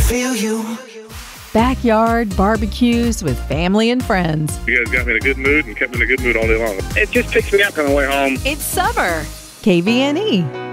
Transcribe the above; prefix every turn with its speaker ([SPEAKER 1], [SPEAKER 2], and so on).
[SPEAKER 1] feel you.
[SPEAKER 2] Backyard barbecues with family and friends.
[SPEAKER 3] You guys got me in a good mood and kept me in a good mood all day long.
[SPEAKER 4] It just picks me up on the way home.
[SPEAKER 2] It's summer. KVNE.